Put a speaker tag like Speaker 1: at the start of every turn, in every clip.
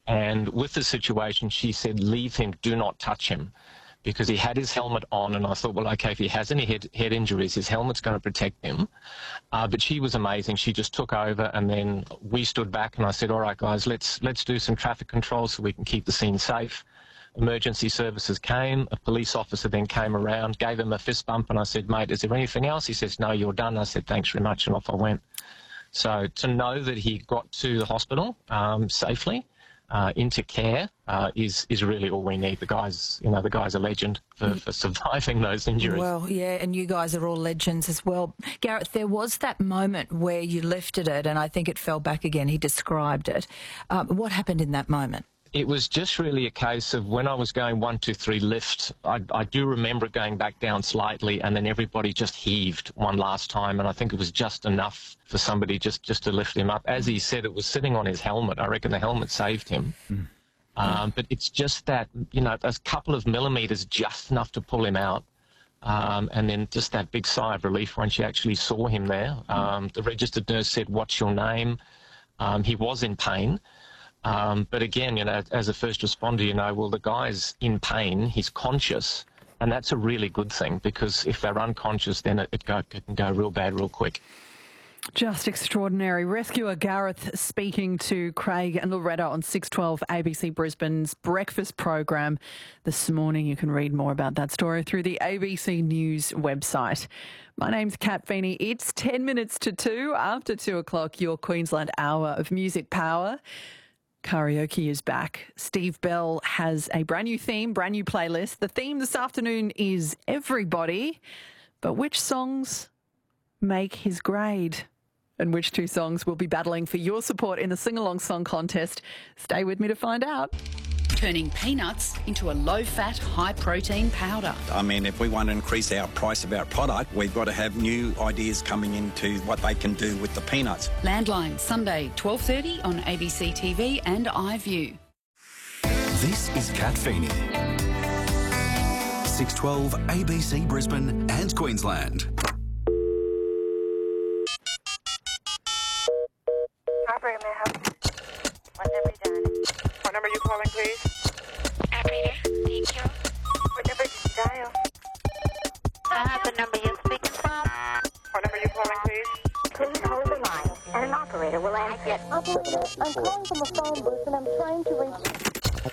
Speaker 1: And with the situation, she said, leave him, do not touch him, because he had his helmet on. And I thought, well, okay, if he has any head injuries, his helmet's going to protect him. But she was amazing. She just took over, and then we stood back, and I said, all right, guys, let's do some traffic control so we can keep the scene safe. Emergency services came. A police officer then came around, gave him a fist bump, and I said, mate, is there anything else? He says, no, you're done. I said, thanks very much, and off I went. So to know that he got to the hospital safely, into care, is really all we need. The guy's a legend for surviving those injuries.
Speaker 2: Well, yeah, and you guys are all legends as well. Gareth, there was that moment where you lifted it, and I think it fell back again. He described it. What happened in that moment?
Speaker 1: It was just really a case of when I was going 1, 2, 3 lift, I do remember it going back down slightly, and then everybody just heaved one last time, and I think it was just enough for somebody just to lift him up. As he said, it was sitting on his helmet. I reckon the helmet saved him. But it's just that, a couple of millimetres, just enough to pull him out. And then just that big sigh of relief once you actually saw him there. The registered nurse said, what's your name? He was in pain. But again, as a first responder, well, the guy's in pain, he's conscious, and that's a really good thing, because if they're unconscious, then it can go real bad real quick.
Speaker 3: Just extraordinary. Rescuer Gareth speaking to Craig and Loretta on 612 ABC Brisbane's breakfast program this morning. You can read more about that story through the ABC News website. My name's Kat Feeney. It's 10 minutes to 2 after 2 o'clock, your Queensland hour of music power. Karaoke is back. Steve Bell has a brand new theme, brand new playlist. The theme this afternoon is everybody, but which songs make his grade? And which 2 songs will be battling for your support in the sing-along song contest? Stay with me to find out.
Speaker 4: Turning peanuts into a low-fat, high-protein powder.
Speaker 5: I mean, if we want to increase our price of our product, we've got to have new ideas coming into what they can do with the peanuts.
Speaker 4: Landline, Sunday, 12:30 on ABC TV and iView.
Speaker 6: This is Kat Feeney. 612 ABC Brisbane and Queensland.
Speaker 7: Operator, may I help you? What number you dialing? What number are you calling, please?
Speaker 8: Operator, thank you.
Speaker 7: What number did you dial?
Speaker 8: I have the number you're speaking from.
Speaker 7: What number are you calling, please?
Speaker 8: Please hold the line, and an operator will answer.
Speaker 9: Operator, I'm calling from a phone booth and I'm trying to reach...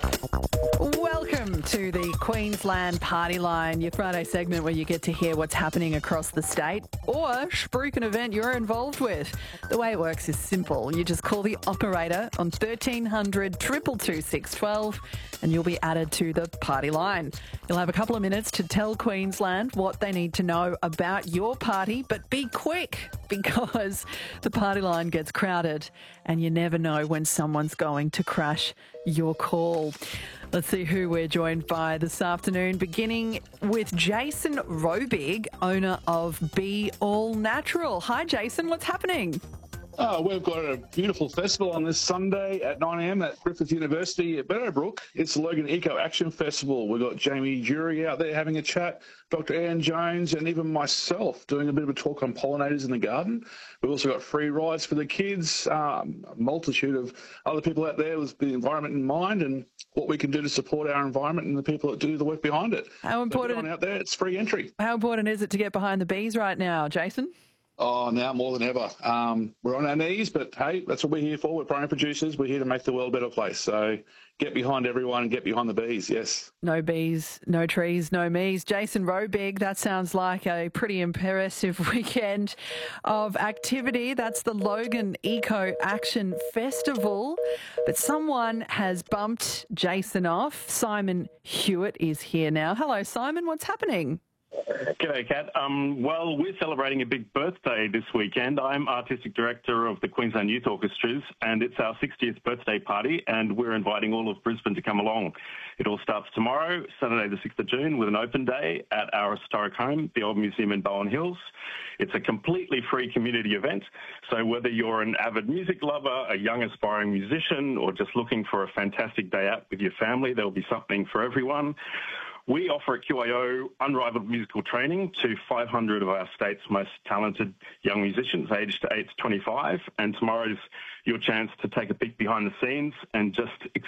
Speaker 3: Welcome to the Queensland Party Line, your Friday segment where you get to hear what's happening across the state or spruik an event you're involved with. The way it works is simple. You just call the operator on 1300 222 612 and you'll be added to the Party Line. You'll have a couple of minutes to tell Queensland what they need to know about your party, but be quick because the Party Line gets crowded and you never know when someone's going to crash your call. Let's see who we're joined by this afternoon, beginning with Jason Robig, owner of Be All Natural. Hi, Jason. What's happening?
Speaker 10: We've got a beautiful festival on this Sunday at 9 a.m. at Griffith University at Meadowbrook. It's the Logan Eco Action Festival. We've got Jamie Jury out there having a chat, Dr. Anne Jones, and even myself doing a bit of a talk on pollinators in the garden. We've also got free rides for the kids, a multitude of other people out there with the environment in mind and what we can do to support our environment and the people that do the work behind it.
Speaker 3: How important
Speaker 10: out there? It's free entry.
Speaker 3: How important is it to get behind the bees right now, Jason?
Speaker 10: Oh, now more than ever. We're on our knees, but hey, that's what we're here for. We're primary producers. We're here to make the world a better place. So get behind everyone and get behind the bees, yes.
Speaker 3: No bees, no trees, no me's. Jason Robig, that sounds like a pretty impressive weekend of activity. That's the Logan Eco Action Festival. But someone has bumped Jason off. Simon Hewitt is here now. Hello, Simon. What's happening?
Speaker 11: G'day, Kat. Well, we're celebrating a big birthday this weekend. I'm Artistic Director of the Queensland Youth Orchestras, and it's our 60th birthday party, and we're inviting all of Brisbane to come along. It all starts tomorrow, Saturday the 6th of June, with an open day at our historic home, the Old Museum in Bowen Hills. It's a completely free community event, so whether you're an avid music lover, a young aspiring musician, or just looking for a fantastic day out with your family, there'll be something for everyone. We offer at QAO unrivaled musical training to 500 of our state's most talented young musicians aged 8 to 25, and tomorrow's your chance to take a peek behind the scenes and just